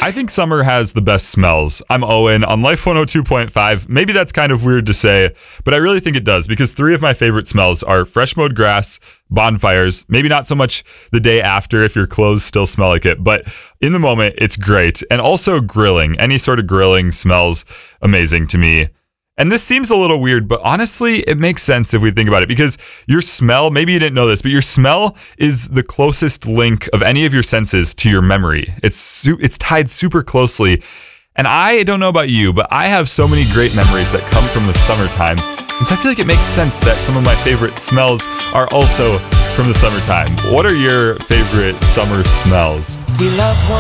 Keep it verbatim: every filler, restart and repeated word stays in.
I think summer has the best smells. I'm Owen on Life one oh two point five. Maybe that's kind of weird to say, but I really think it does because three of my favorite smells are fresh mowed grass, bonfires, maybe not so much the day after if your clothes still smell like it, but in the moment, it's great. And also grilling. Any sort of grilling smells amazing to me. And this seems a little weird, but honestly, it makes sense if we think about it because your smell, maybe you didn't know this, but your smell is the closest link of any of your senses to your memory. It's su- it's tied super closely. And I don't know about you, but I have so many great memories that come from the summertime. And so I feel like it makes sense that some of my favorite smells are also from the summertime. What are your favorite summer smells? We love one.